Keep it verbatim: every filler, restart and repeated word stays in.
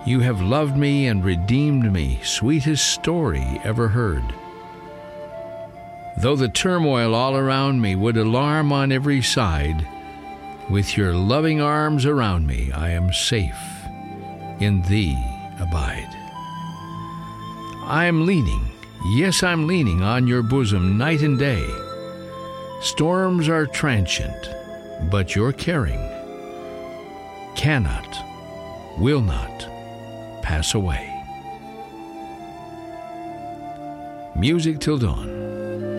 You have loved me and redeemed me, sweetest story ever heard. Though the turmoil all around me would alarm on every side, with your loving arms around me, I am safe. In thee abide. I am leaning, yes, I'm leaning on your bosom night and day. Storms are transient, but your caring cannot, will not pass away. Music till dawn.